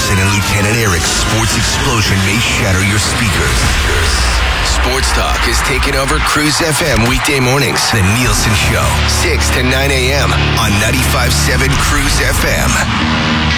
Nielsen and Lieutenant Eric's sports explosion may shatter your speakers. Sports Talk is taking over Cruise FM weekday mornings. The Nielsen Show, 6 to 9 a.m. on 95.7 Cruise FM.